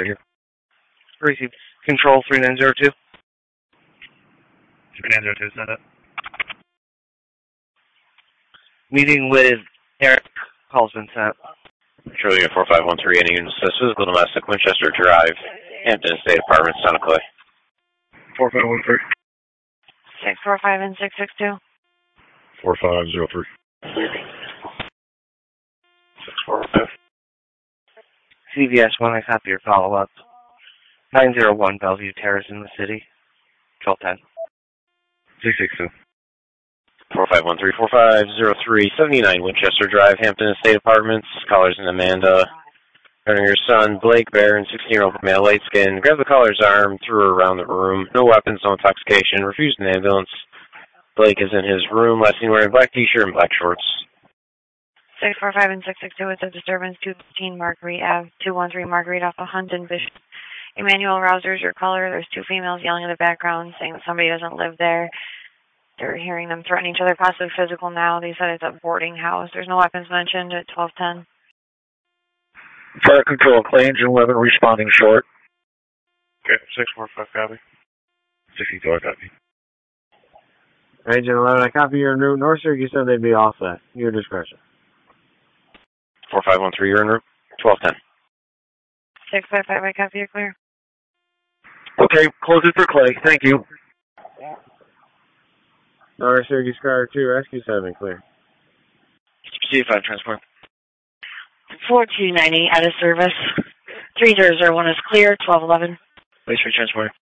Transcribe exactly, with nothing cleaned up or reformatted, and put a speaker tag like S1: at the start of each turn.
S1: Officer here.
S2: Receive Control three nine zero two.
S3: three nine zero two, send it.
S2: Meeting with Eric. Call's been sent.
S4: Charlie four five one three, any units, physical domestic, Winchester Drive, Hampton State Apartments, Santa Clay.
S3: four five one three.
S5: six four five and six six two.
S3: four five zero three.
S4: six four five.
S2: C V S one, I copy your follow-up. nine zero one Bellevue Terrace in the city. twelve ten.
S3: six six two.
S4: four five one three four five zero three seventy-nine Winchester Drive, Hampton Estate Apartments. Callers and Amanda. Regarding your son, Blake Barron, sixteen-year-old male, light skin. Grab the caller's arm, threw her around the room. No weapons, no intoxication. Refused an ambulance. Blake is in his room, last seen wearing black t-shirt and black shorts.
S5: six four five and six six two, it's a disturbance, two fifteen Marguerite Ave, two one three Marguerite off of Hunt and Bishop. Emmanuel Rousers, your caller. There's two females yelling in the background, saying that somebody doesn't live there. They're hearing them threatening each other, possibly physical now. They said it's a boarding house. There's no weapons mentioned at twelve ten.
S3: Fire control, clay engine eleven responding short.
S1: Okay, six four five, copy.
S3: sixty-two, I copy.
S6: Agent eleven, I copy your route. North Sir, you said they'd be off that. Your discretion.
S4: four five one three, you're en route. twelve ten.
S5: six five five, I copy, you're clear.
S3: Okay, close it for clay. Thank you.
S6: North Syracuse Car two, Rescue seven, clear.
S1: C five, transport.
S5: four two nine eight, out of service. three zero zero one is clear, twelve eleven.
S1: Wait for transport.